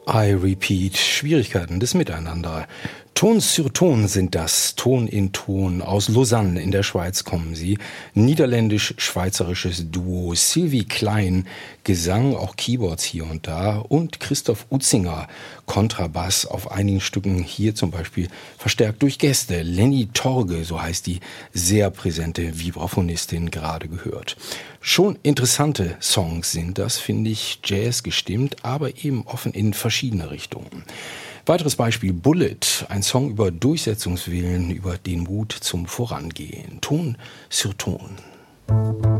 I repeat, Schwierigkeiten des Miteinander. Ton sur Ton sind das, Ton in Ton. Aus Lausanne in der Schweiz kommen sie. Niederländisch-schweizerisches Duo Sylvie Klein, Gesang, auch Keyboards hier und da. Und Christoph Utzinger, Kontrabass auf einigen Stücken, hier zum Beispiel verstärkt durch Gäste. Lenny Torge, so heißt die sehr präsente Vibraphonistin, gerade gehört. Schon interessante Songs sind das, finde ich, Jazz gestimmt, aber eben offen in verschiedene Richtungen. Weiteres Beispiel Bullet, ein Song über Durchsetzungswillen, über den Mut zum Vorangehen. Ton sur Ton.